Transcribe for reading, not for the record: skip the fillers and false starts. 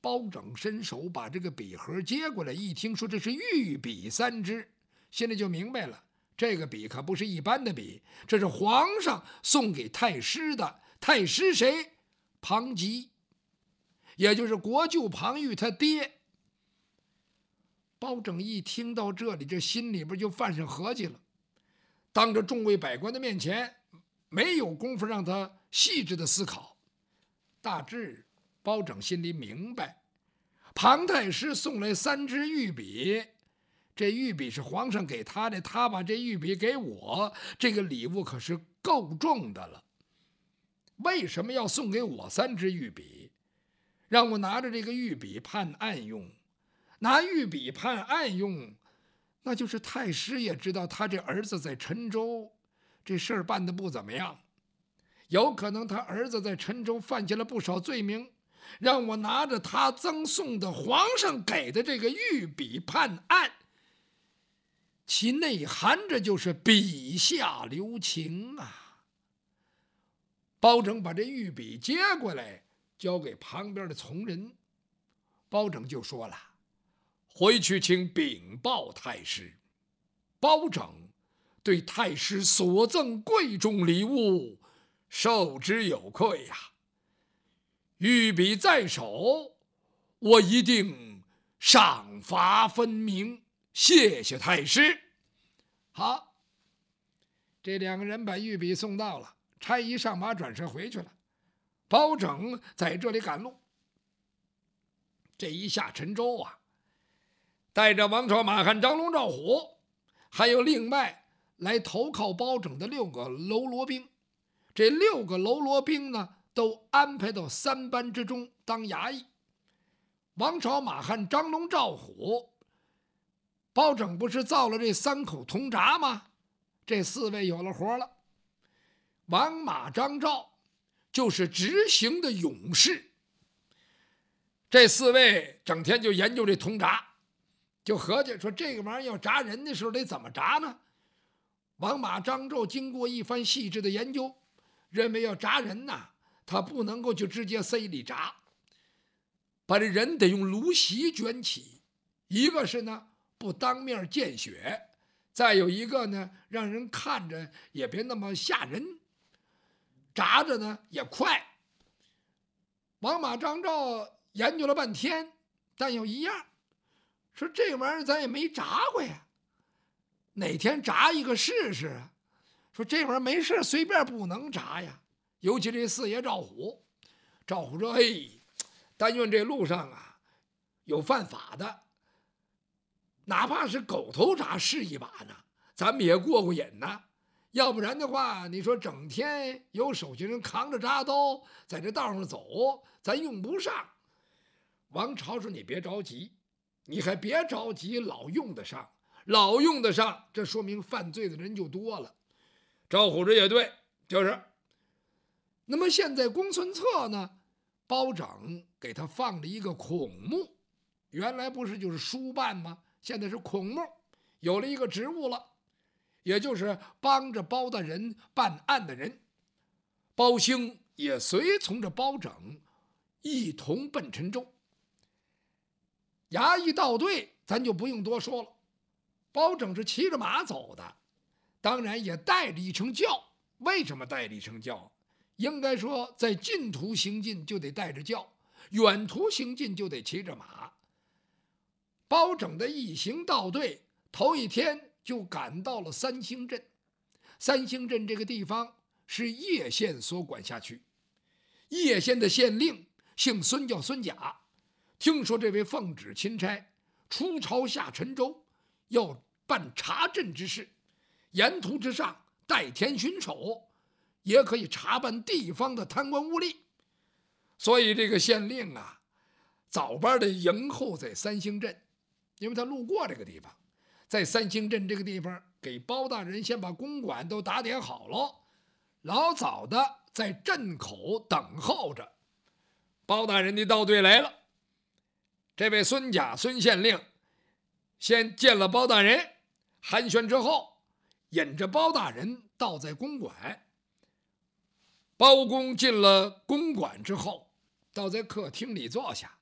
包拯伸手把这个笔盒接过来，一听说这是御笔3支，心里就明白了，这个笔可不是一般的笔，这是皇上送给太师的。太师谁？庞吉，也就是国舅庞玉他爹。包拯一听到这里，这心里边就犯上合计了，当着众位百官的面前，没有功夫让他细致的思考。大致包拯心里明白，庞太师送来3支御笔，这御笔是皇上给他的，他把这御笔给我，这个礼物可是够重的了。为什么要送给我3支御笔？让我拿着这个御笔判案用。拿御笔判案用，那就是太师也知道他这儿子在陈州这事儿办得不怎么样，有可能他儿子在陈州犯下了不少罪名，让我拿着他赠送的皇上给的这个御笔判案，其内涵着就是笔下留情啊。包拯把这御笔接过来，交给旁边的从人，包拯就说了：“回去请禀报太师，包拯对太师所赠贵重礼物受之有愧呀。御笔在手，我一定赏罚分明，谢谢太师。”好，这2个人把御笔送到了，差役上马转身回去了。包拯在这里赶路。这一下陈州啊，带着王朝、马汉、张龙、赵虎，还有另外来投靠包拯的6个喽啰兵。这6个喽啰兵呢，都安排到3班之中当衙役。王朝、马汉、张龙、赵虎，包拯不是造了这3口铜闸吗？这4位有了活了。王马张赵就是执行的勇士，这4位整天就研究这铜闸，就合计说这个玩意儿要铡人的时候得怎么铡呢？王马张赵经过一番细致的研究，认为要铡人呐，他不能够就直接塞里铡，把这人得用芦席卷起。一个是呢不当面见血，再有一个呢让人看着也别那么吓人，铡着呢也快。王马张赵研究了半天，但有一样，说这玩意儿咱也没铡过呀，哪天铡一个试试啊？说这玩意儿没事随便不能铡呀。尤其这4爷赵虎，赵虎说：“哎，但愿这路上啊有犯法的，哪怕是狗头铡试一把呢，咱们也过过瘾呐。要不然的话，你说整天有手下人扛着铡刀在这道上走，咱用不上。”王朝说：“你别着急，你还别着急，老用得上，老用得上，这说明犯罪的人就多了。”赵虎这也对，就是。那么现在公孙策呢，包拯给他放了一个孔目，原来不是就是书办吗？现在是孔目，有了一个职务了，也就是帮着包大人办案的人。包兴也随从着包拯一同奔陈州。衙役到队咱就不用多说了，包拯是骑着马走的，当然也带着一乘轿。为什么带着一乘轿？应该说在近途行进就得带着轿，远途行进就得骑着马。包拯的一行到队，头一天就赶到了三星镇。三星镇这个地方是叶县所管辖区，叶县的县令姓孙，叫孙甲。听说这位奉旨钦差出朝下陈州，要办查镇之事，沿途之上代田巡守，也可以查办地方的贪官污吏。所以这个县令啊，早班的迎候在三星镇，因为他路过这个地方，在三星镇这个地方给包大人先把公馆都打点好了，老早的在镇口等候着。包大人的到队来了，这位孙甲孙县令先见了包大人，寒暄之后，引着包大人到在公馆。包公进了公馆之后，倒在客厅里坐下，